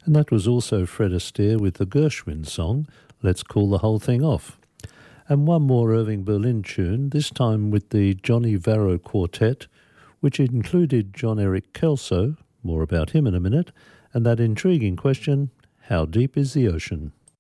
And that was also Fred Astaire with the Gershwin song, Let's Call the Whole Thing Off. And one more Irving Berlin tune, this time with the Johnny Varro Quartet, which included John Eric Kelso, more about him in a minute, and that intriguing question, how deep is the ocean?